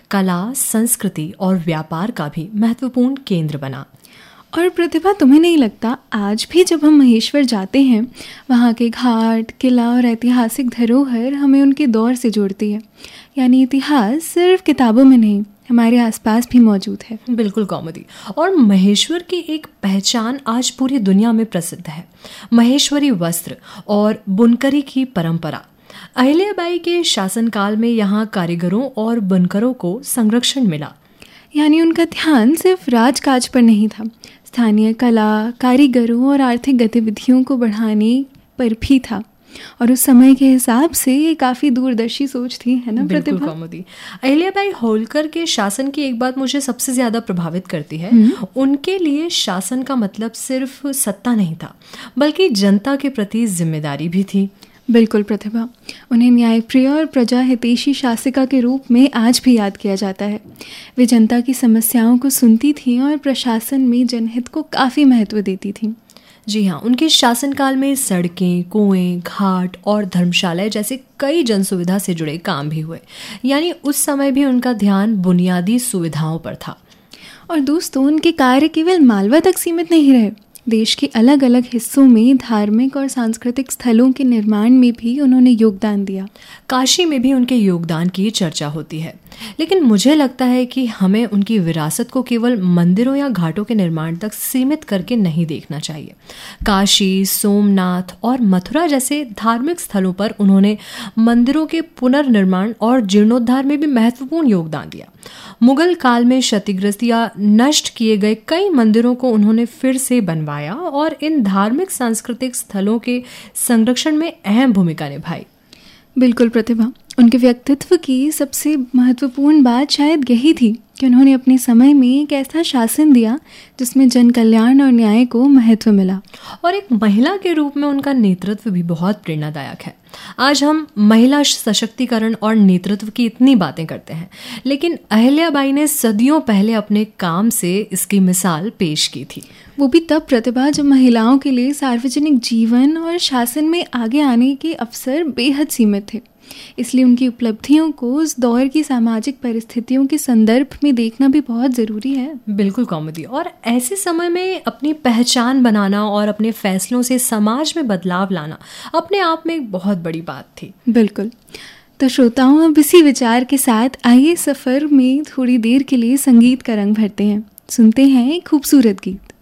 कला, संस्कृति और व्यापार का भी महत्वपूर्ण केंद्र बना। और प्रतिभा, तुम्हें नहीं लगता आज भी जब हम महेश्वर जाते हैं, वहाँ के घाट, किला और ऐतिहासिक धरोहर हमें उनके दौर से जोड़ती है? यानी इतिहास सिर्फ किताबों में नहीं, हमारे आसपास भी मौजूद है। बिल्कुल कौमुदी। और महेश्वर की एक पहचान आज पूरी दुनिया में प्रसिद्ध है। महेश्वरी वस्त्र और बुनकरी की परंपरा। अहिल्याबाई के शासनकाल में यहाँ कारीगरों और बुनकरों को संरक्षण मिला। यानी उनका ध्यान सिर्फ राजकाज पर नहीं था, स्थानीय कला, कारीगरों और आर्थिक गतिविधियों को बढ़ाने पर भी था। और उस समय के हिसाब से ये काफ़ी दूरदर्शी सोच थी, है ना प्रतिभा? बिल्कुल कौमुदी। अहिल्याबाई होलकर के शासन की एक बात मुझे सबसे ज़्यादा प्रभावित करती है। उनके लिए शासन का मतलब सिर्फ सत्ता नहीं था, बल्कि जनता के प्रति जिम्मेदारी भी थी। बिल्कुल प्रतिभा, उन्हें न्यायप्रिय और प्रजा हितैषी शासिका के रूप में आज भी याद किया जाता है। वे जनता की समस्याओं को सुनती थीं और प्रशासन में जनहित को काफ़ी महत्व देती थीं। जी हाँ, उनके शासनकाल में सड़कें, कुएं, घाट और धर्मशालाएं जैसे कई जन सुविधा से जुड़े काम भी हुए। यानी उस समय भी उनका ध्यान बुनियादी सुविधाओं पर था। और दोस्तों, उनके कार्य केवल मालवा तक सीमित नहीं रहे। देश के अलग अलग हिस्सों में धार्मिक और सांस्कृतिक स्थलों के निर्माण में भी उन्होंने योगदान दिया। काशी में भी उनके योगदान की चर्चा होती है, लेकिन मुझे लगता है कि हमें उनकी विरासत को केवल मंदिरों या घाटों के निर्माण तक सीमित करके नहीं देखना चाहिए। काशी, सोमनाथ और मथुरा जैसे धार्मिक स्थलों पर उन्होंने मंदिरों के पुनर्निर्माण और जीर्णोद्धार में भी महत्वपूर्ण योगदान दिया। मुगल काल में क्षतिग्रस्त या नष्ट किए गए कई मंदिरों को उन्होंने फिर से बनवाया और इन धार्मिक सांस्कृतिक स्थलों के संरक्षण में अहम भूमिका निभाई। बिल्कुल प्रतिभा, उनके व्यक्तित्व की सबसे महत्वपूर्ण बात शायद यही थी कि उन्होंने अपने समय में एक ऐसा शासन दिया जिसमें जन कल्याण और न्याय को महत्व मिला। और एक महिला के रूप में उनका नेतृत्व भी बहुत प्रेरणादायक है। आज हम महिला सशक्तिकरण और नेतृत्व की इतनी बातें करते हैं, लेकिन अहिल्याबाई ने सदियों पहले अपने काम से इसकी मिसाल पेश की थी। वो भी तब प्रतिभा जब महिलाओं के लिए सार्वजनिक जीवन और शासन में आगे आने के अवसर बेहद सीमित थे। इसलिए उनकी उपलब्धियों को उस दौर की सामाजिक परिस्थितियों के संदर्भ में देखना भी बहुत ज़रूरी है। बिल्कुल कौमुदी। और ऐसे समय में अपनी पहचान बनाना और अपने फैसलों से समाज में बदलाव लाना अपने आप में एक बहुत बड़ी बात थी। बिल्कुल। तो श्रोताओं, अब इसी विचार के साथ आइए सफ़र में थोड़ी देर के लिए संगीत का रंग भरते हैं। सुनते हैं एक खूबसूरत गीत।